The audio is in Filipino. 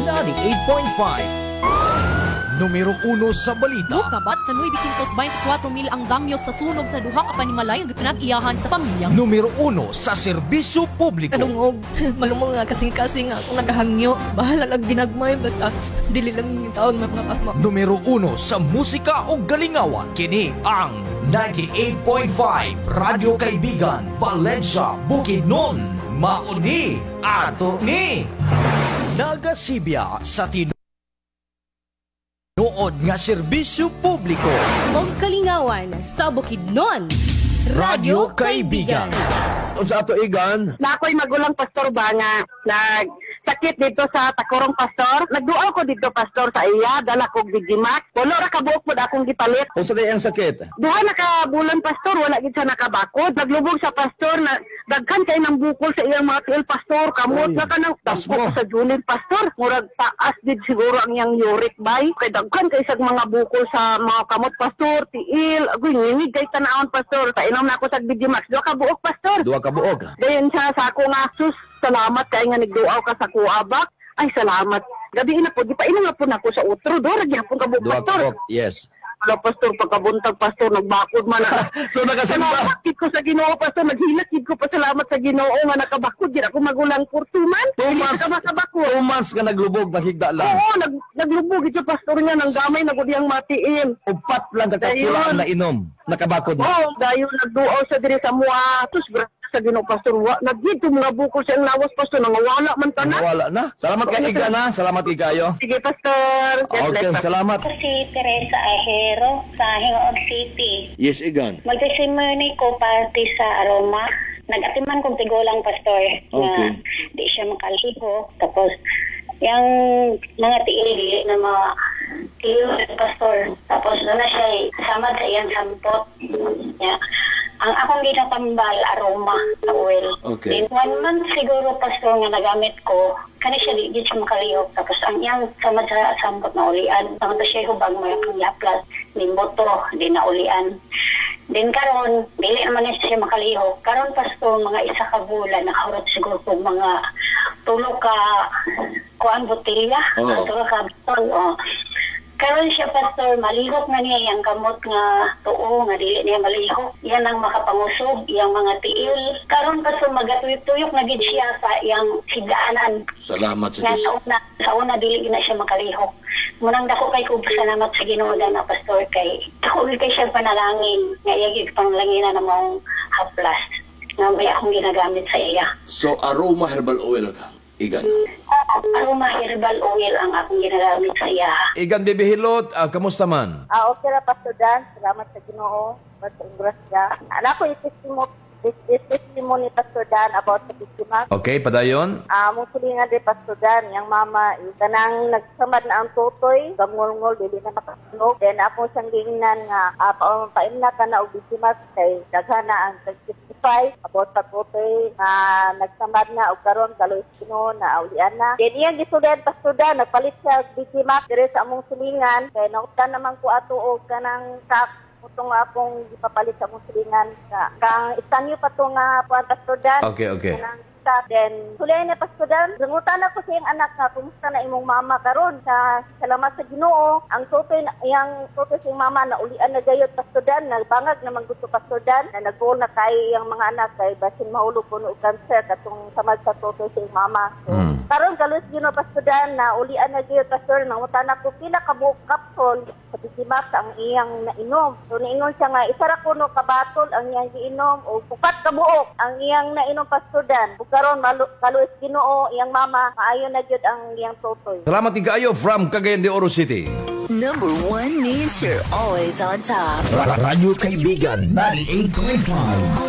98.5. Numero 1 sa balita. Kabat sa 924 mil ang damyo sa sunog sa duha ka panimalay ang pinag-iyahan sa pamilya. Numero 1 sa serbisyo publiko. Kadungog, malumong nga kasing-kasing nga akong nagahangyo. Bahala lang ginagmay, basta dili lang yung taon mga pasma. Numero 1 sa musika o galingawan. Kini ang 98.5 Radio Kaibigan, Valencia, Bukidnon. Mauni ato ni Nagasibya sa nood nga serbisyo publiko. Og kalingawan sa Bukidnon. Radio Kaibigan. Sa ato igan, Na ako'y magulang pastor ba nga nagsakit dito sa Takurong pastor. Nagduaw ko dito pastor sa iya, dala kog Digimax. Wala ra kabuok pod akong gipalit. o sa ang sakit. Duha na ka bulan pastor, wala gid sa nakabakod. Naglubog sa pastor na daghan kay nang bukol sa iyang mga tiil pastor. Kamot Uy, na ka nang tas tampok mo. sa Julin pastor. Murag taas did siguro ang iyang uric bay. Kay daghan kay sa mga bukol sa mga kamot pastor, tiil. Agoy ngingig kay tanawon pastor. Painom na ako sa Digimax. Duha ka buok pastor. Duwa ka buog. Dayon siya sa ako nga, sus, salamat kay nga nagduaw ka sa kuabak. Ay, salamat. Gabi na po, di pa inom na po na ako sa utro. Dora, gyapon ka Duwa ka pastor. buog. Yes. Wala, pastor, pagkabuntag, pastor, nagbakod man. So nakasimba. Salamat kid ko sa Ginoo, pastor. Naghilat kid ko pa salamat sa Ginoo nga nakabakod. Di ako magulang for 2 months. Hindi Tumas. ka makabakod. Tumas ka naglubog, nakigda lang. Oo, naglubog ito, pastor niya. Nang gamay na gudiyang matiin. Upat lang kakapsulaan Dayon. na inom. Nakabakod na. Oo, dayon nagduaw sa diri sa mua. Sus, sa Ginoo, pastor. Nagdito mga bukol sa iyang lawas, pastor. Nangawala man ka na. Wala na. Salamat kay Iga na. Salamat Igayo. Sige, pastor. God Okay, bless, pastor. salamat. Ako si Teresa Ahero sa Hingoog City. Yes, Igan. Magsisimony ko party sa Aroma. Nag-atiman kong tigulang pastor Okay. na di siya makaligo. Tapos, yung mga tiili na mga tiyo pastor. Tapos, doon na siya samad sa iyang sampot. Yeah. Ang akong ginatambal, Aroma, sa oil. Okay. Then, 1 month siguro pastor nga nagamit ko. Kani siya di siya makalihok. Tapos ang iyang samad sa sampot na ulian. Tapos siya hubag mo yung yaplas. Din boto, di na ulian. Din karon dili naman na siya makalihok. Karon pastor, mga isa ka bulan, nakahurot siguro po mga tulo ka kuan botelya. Oo. Tulo ka botol. Oh. Karon siya pastor, malihok na niya yung kamot nga tuo, nga dili niya malihok. Yan ang makapangusog, yung mga tiil. Karon pastor, magatuyok-tuyok na gid siya sa iyang higdaanan. Salamat sa Nga Diyos. sa una dili na siya makalihok. Munang dako kay kog salamat sa Ginoo na pastor kay dako kay siya panalangin nga iyagig panglanginan na mong haplas nga may akong ginagamit sa iya. So, aroma herbal oil ka, Igan. Aroma herbal oil ang akong ginagamit sa iya. Igan Bibihilot, kamusta man? Okay ra, Pastor Dan. Salamat sa Ginoo. Pastor Grasya. Anak ko testimony Pastor Dan about sa biktima. Okay, padayon. Muli nga di Pastor Dan, yung mama, kanang nagsamad na ang tutoy, gamulngol, dili na makasunog. Then ako siyang gingnan nga, paimna ka na og biktima kay daghan na ang 65 about sa tutoy na nagsamad na og karon kaloy sino na aulian na. Then iyang gisudan Pastor Dan, nagpalit siya og biktima dire sa among silingan kay nautan naman ko ato og kanang itong akong ipapalit sa musilingan kang istanyo pa itong Pastor Dan. Okay. Then, sulay na Pastor Dan, zangutan ako sa iyang anak nga, kumusta na imong mama karon sa salamat sa Ginoo. Ang tutoy sa iyang mama na ulian na gayod Pastor Dan, nagbangag naman gusto Pastor Dan, na nag-goal na kay iyang mga anak kay basin mahulog po no cancer katong samad sa tutoy sa iyang mama. So, karon kalos Ginoo Pastor Dan na ulian na gayod Pastor, nangutan ako pila ka buok kapsol sa Digimax ang iyang nainom. So niingon siya nga isa ra kuno ka batol ang iyang giinom o upat ka buok ang iyang nainom Pastor Dan. Karon kaluis Ginoo iyang mama maayo na gyud ang iyang tutoy. Salamat Igayo from Cagayan de Oro City. Number 1 means you're always on top. Radio Kaibigan 98.5.